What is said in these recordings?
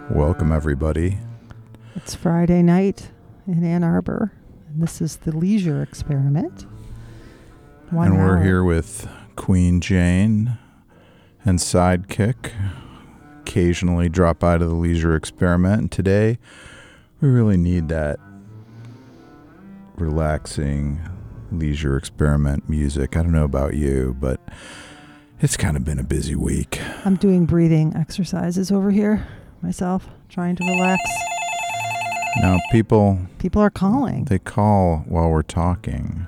Welcome, everybody. It's Friday night in Ann Arbor, and this is the Leisure Experiment. We're here with Queen Jane and Sidekick. Occasionally drop by to the Leisure Experiment, and today we really need that relaxing Leisure Experiment music. I don't know about you, but it's kind of been a busy week. I'm doing breathing exercises over here myself, trying to relax. Now, people are calling. They call while we're talking,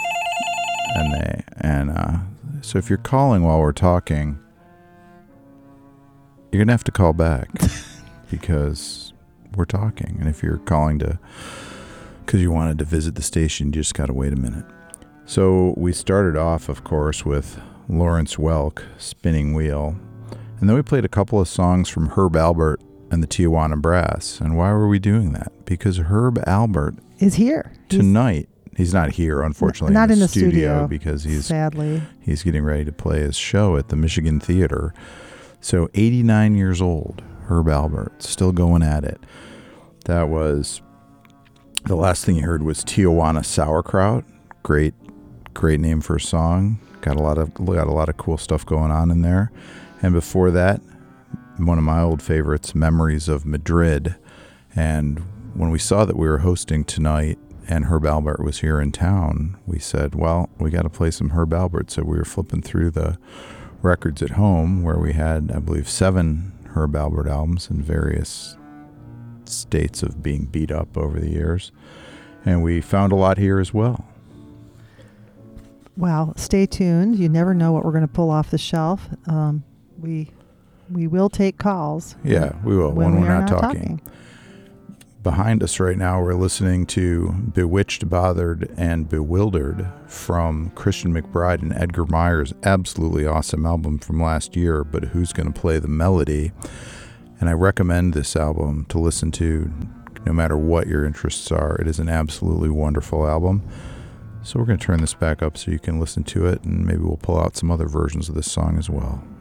so if you're calling while we're talking, you're gonna have to call back because we're talking. And if you're calling because you wanted to visit the station, you just gotta wait a minute. So we started off, of course, with Lawrence Welk, Spinning Wheel. And then we played a couple of songs from Herb Alpert and the Tijuana Brass. And why were we doing that? Because Herb Alpert is here tonight. He's not here, unfortunately, not in the studio because sadly he's getting ready to play his show at the Michigan Theater. So 89 years old, Herb Alpert, still going at it. That was the last thing you heard was Tijuana Sauerkraut. Great name for a song. Got a lot of cool stuff going on in there. And before that, one of my old favorites, Memories of Madrid. And when we saw that we were hosting tonight and Herb Alpert was here in town, we said, well, we got to play some Herb Alpert. So we were flipping through the records at home where we had, I believe, 7 Herb Alpert albums in various states of being beat up over the years. And we found a lot here as well. Well, stay tuned. You never know what we're going to pull off the shelf. We will take calls. Yeah, we will when we're not talking. Behind us right now, we're listening to Bewitched, Bothered, and Bewildered from Christian McBride and Edgar Meyer's absolutely awesome album from last year, But Who's Gonna Play the Melody? And I recommend this album to listen to no matter what your interests are. It is an absolutely wonderful album. So we're going to turn this back up so you can listen to it, and maybe we'll pull out some other versions of this song as well.